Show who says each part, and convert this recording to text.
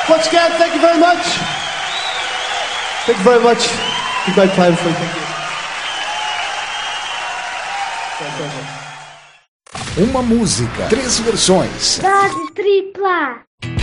Speaker 1: Once again, thank you very much. Thank you very much. It's my time for thank you.
Speaker 2: Uma música, 3 versões.
Speaker 3: Dose tripla.